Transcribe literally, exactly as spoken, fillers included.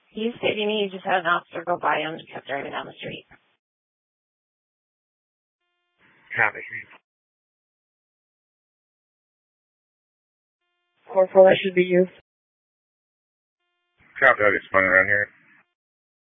He's stating he just had an officer go by him and kept driving down the street. Copy. four four, that should be you. Copy, I'll get spun around here.